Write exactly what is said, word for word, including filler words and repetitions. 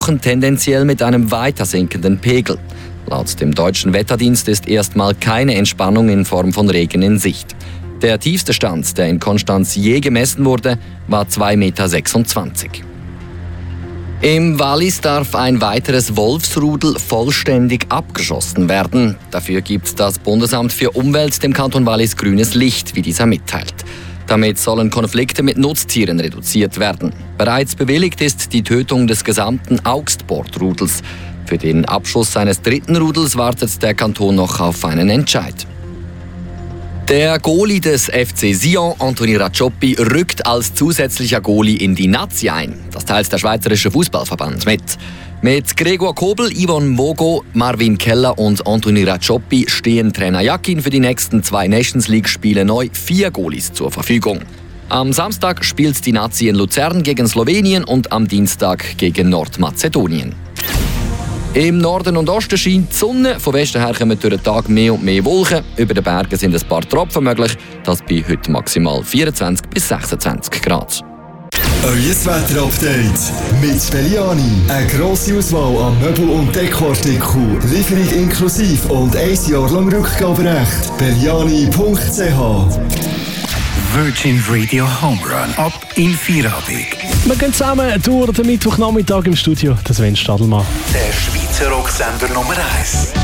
tendenziell mit einem weiter sinkenden Pegel. Laut dem deutschen Wetterdienst ist erstmal keine Entspannung in Form von Regen in Sicht. Der tiefste Stand, der in Konstanz je gemessen wurde, war zwei Komma sechsundzwanzig Meter. Im Wallis darf ein weiteres Wolfsrudel vollständig abgeschossen werden. Dafür gibt das Bundesamt für Umwelt dem Kanton Wallis grünes Licht, wie dieser mitteilt. Damit sollen Konflikte mit Nutztieren reduziert werden. Bereits bewilligt ist die Tötung des gesamten Augstbordrudels. Für den Abschuss seines dritten Rudels wartet der Kanton noch auf einen Entscheid. Der Goalie des F C Sion, Anthony Racioppi, rückt als zusätzlicher Goalie in die Nazi ein. Das teilt der Schweizerische Fußballverband mit. Mit Gregor Kobel, Yvonne Mogo, Marvin Keller und Anthony Racioppi stehen Trainer Jakin für die nächsten zwei Nations League-Spiele neu vier Goalies zur Verfügung. Am Samstag spielt die Nazi in Luzern gegen Slowenien und am Dienstag gegen Nordmazedonien. Im Norden und Osten scheint die Sonne, von Westen her kommen durch den Tag mehr und mehr Wolken. Über den Bergen sind ein paar Tropfen möglich, das bei heute maximal vierundzwanzig bis sechsundzwanzig Grad. Euer Wetter-Update mit Belliani. Eine grosse Auswahl an Möbel- und Dekoartikeln, Lieferung inklusive und ein Jahr lang Rückgaberecht. Belliani punkt c h. Virgin Radio Home Run ab in Feierabend. Wir gehen zusammen durch den Mittwochnachmittag im Studio, das Sven Stadelmann. Der Schweizer Rocksender Nummer eins.